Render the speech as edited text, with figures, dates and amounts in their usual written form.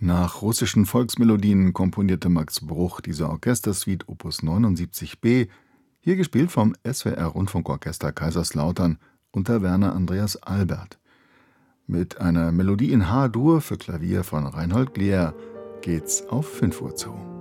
Nach russischen Volksmelodien komponierte Max Bruch diese Orchestersuite Opus 79b, hier gespielt vom SWR-Rundfunkorchester Kaiserslautern unter Werner Andreas Albert. Mit einer Melodie in H-Dur für Klavier von Reinhold Glier geht's auf 5 Uhr zu.